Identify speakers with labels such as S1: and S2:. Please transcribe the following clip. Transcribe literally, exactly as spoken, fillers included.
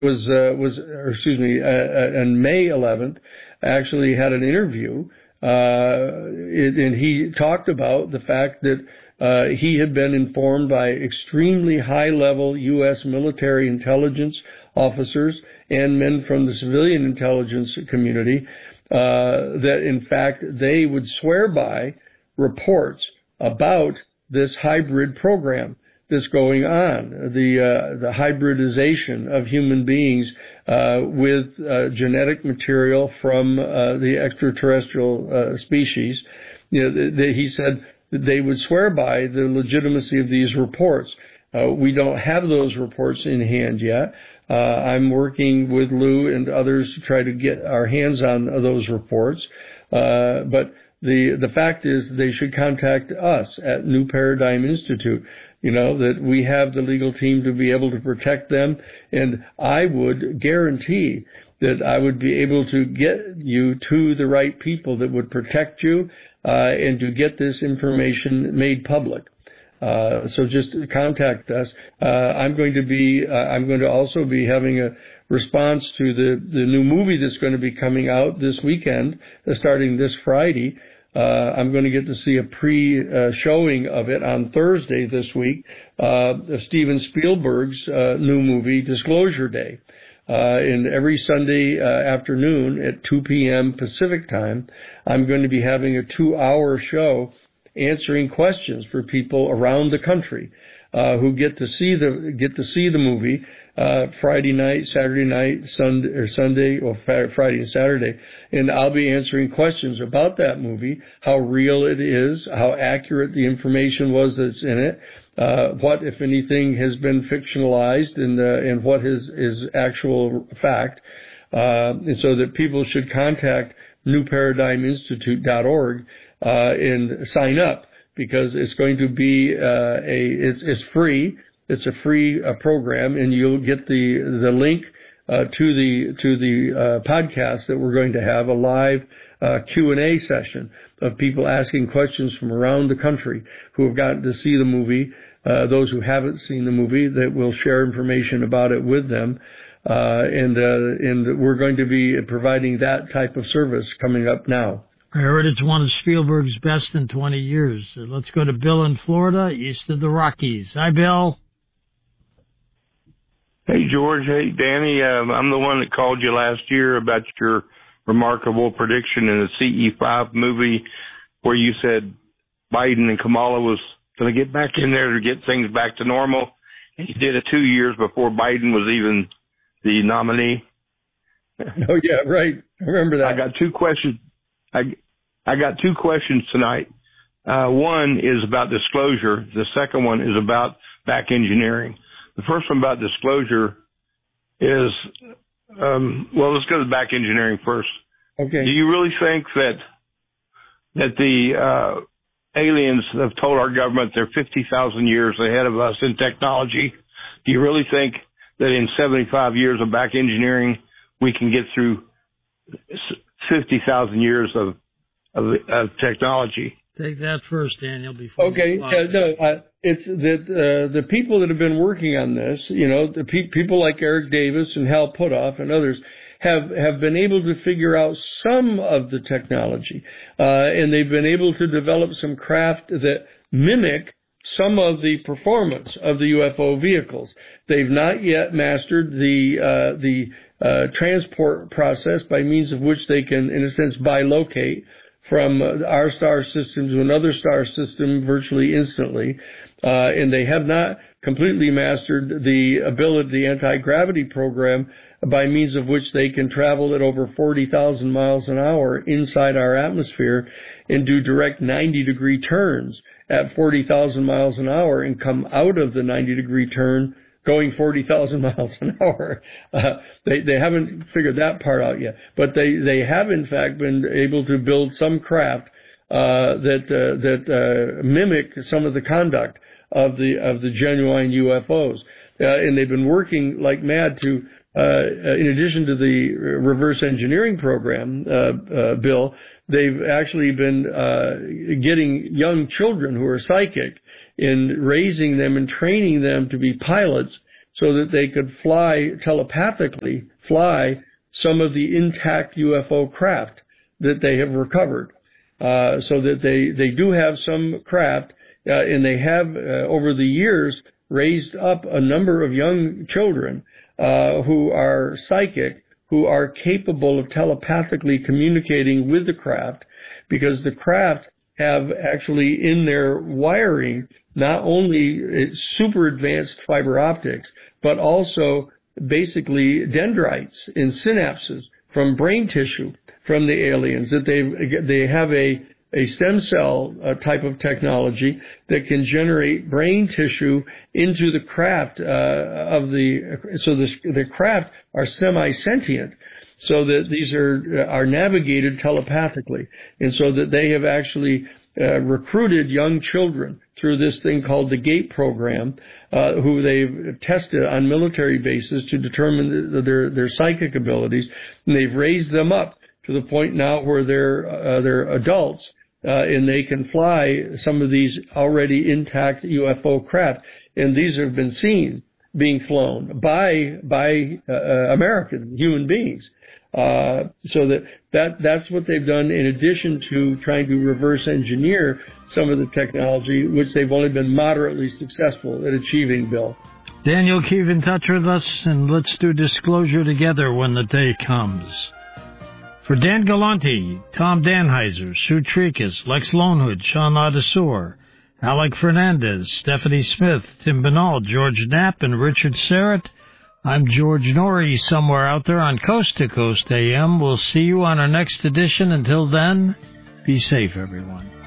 S1: was uh, was or excuse me, uh, uh, on May eleventh, actually had an interview, uh, it, and he talked about the fact that uh, he had been informed by extremely high-level U S military intelligence officers and men from the civilian intelligence community uh, that, in fact, they would swear by reports about this hybrid program that's going on, the uh, the hybridization of human beings uh, with uh, genetic material from uh, the extraterrestrial uh, species. You know, the, the, he said that they would swear by the legitimacy of these reports. Uh, we don't have those reports in hand yet. Uh, I'm working with Lou and others to try to get our hands on those reports, uh, but The the fact is they should contact us at New Paradigm Institute, you know, that we have the legal team to be able to protect them. And I would guarantee that I would be able to get you to the right people that would protect you uh, and to get this information made public. Uh, so just contact us. Uh, I'm going to be, uh, I'm going to also be having a response to the, the new movie that's going to be coming out this weekend, uh, starting this Friday. Uh, I'm going to get to see a pre-showing uh, of it on Thursday this week, uh, of Steven Spielberg's uh, new movie, Disclosure Day. Uh, and every Sunday uh, afternoon at two p.m. Pacific time, I'm going to be having a two-hour show answering questions for people around the country uh, who get to see the get to see the movie uh, Friday night, Saturday night, Sunday or Sunday, or Friday and Saturday, and I'll be answering questions about that movie, how real it is, how accurate the information was that's in it, uh, what, if anything, has been fictionalized, and uh, and what is is actual fact, uh, and so that people should contact new paradigm institute dot org uh, and sign up, because it's going to be uh, a it's it's free. It's a free uh, program, and you'll get the the link uh, to the to the uh, podcast that we're going to have, a live uh, Q and A session of people asking questions from around the country who have gotten to see the movie. Uh, those who haven't seen the movie, that will share information about it with them, uh, and uh, and we're going to be providing that type of service coming up now.
S2: I heard it's one of Spielberg's best in twenty years. Uh, let's go to Bill in Florida, east of the Rockies. Hi, Bill.
S3: Hey, George. Hey, Danny. Um, I'm the one that called you last year about your remarkable prediction in the C E five movie where you said Biden and Kamala was going to get back in there to get things back to normal. And you did it two years before Biden was even the nominee.
S1: Oh, yeah, right. I remember that.
S3: I got two questions. I, I got two questions tonight. Uh, one is about disclosure. The second one is about back engineering. The first one about disclosure is, um, well, let's go to back engineering first.
S1: Okay.
S3: Do you really think that that the uh, aliens have told our government they're fifty thousand years ahead of us in technology? Do you really think that in seventy-five years of back engineering we can get through fifty thousand years of, of of technology?
S2: Take that first, Daniel. Before
S1: okay, uh, no, uh, it's that uh, the people that have been working on this, you know, the pe- people like Eric Davis and Hal Puthoff and others have have been able to figure out some of the technology, uh, and they've been able to develop some craft that mimic some of the performance of the U F O vehicles. They've not yet mastered the uh, the uh, transport process by means of which they can, in a sense, bilocate from our star system to another star system virtually instantly. Uh, and they have not completely mastered the ability, the anti-gravity program, by means of which they can travel at over forty thousand miles an hour inside our atmosphere and do direct ninety degree turns at forty thousand miles an hour and come out of the ninety degree turn going forty thousand miles an hour. Uh, they, they haven't figured that part out yet, but they, they have in fact been able to build some craft, uh, that, uh, that, uh, mimic some of the conduct of the, of the genuine U F Os. Uh, and they've been working like mad to, uh, in addition to the reverse engineering program, uh, uh, Bill, they've actually been, uh, getting young children who are psychic, in raising them and training them to be pilots so that they could fly telepathically, fly some of the intact U F O craft that they have recovered. Uh, so that they, they do have some craft, uh, and they have, uh, over the years, raised up a number of young children, uh, who are psychic, who are capable of telepathically communicating with the craft, because the craft have actually in their wiring not only super advanced fiber optics, but also basically dendrites and synapses from brain tissue from the aliens, that they they have a, a stem cell uh, type of technology that can generate brain tissue into the craft uh, of the, so the, the craft are semi-sentient, so that these are are navigated telepathically, and so that they have actually uh, recruited young children through this thing called the GATE program, uh, who they've tested on military bases to determine the, their their psychic abilities, and they've raised them up to the point now where they're uh, they're adults, uh, and they can fly some of these already intact U F O craft, and these have been seen being flown by by uh, American human beings. Uh, so that, that that's what they've done, in addition to trying to reverse engineer some of the technology, which they've only been moderately successful at achieving, Bill.
S2: Daniel, keep in touch with us, and let's do disclosure together when the day comes. For Dan Galante, Tom Danheiser, Sue Tricas, Lex Lonehood, Sean Ladesseur, Alec Fernandez, Stephanie Smith, Tim Banal, George Knapp, and Richard Serrett, I'm George Norrie, somewhere out there on Coast to Coast A M. We'll see you on our next edition. Until then, be safe, everyone.